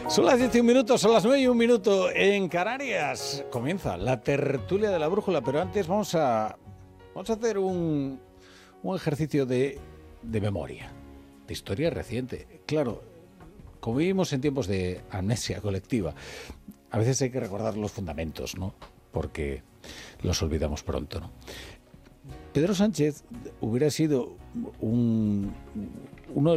Son las 10 y un minuto, son las 9 y un minuto en Canarias. Comienza la tertulia de la brújula, pero antes vamos a hacer un ejercicio de memoria, de historia reciente. Claro, como vivimos en tiempos de amnesia colectiva, a veces hay que recordar los fundamentos, ¿no? Porque los olvidamos pronto, ¿no? Pedro Sánchez hubiera sido uno